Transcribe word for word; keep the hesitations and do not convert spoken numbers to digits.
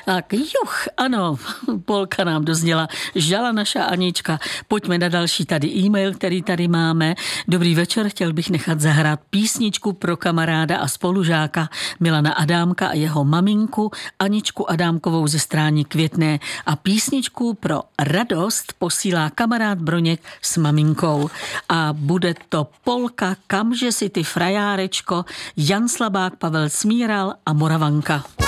Tak juch, ano, polka nám dozněla, žala naša Anička. Pojďme na další tady e-mail, který tady máme. Dobrý večer, chtěl bych nechat zahrát písničku pro kamaráda a spolužáka Milana Adámka a jeho maminku Aničku Adámkovou ze Stání Květné a písničku pro radost posílá kamarád Broněk s maminkou. A bude to polka Kamže si ty frajárečko, Jan Slabák, Pavel Smíral a Moravanka.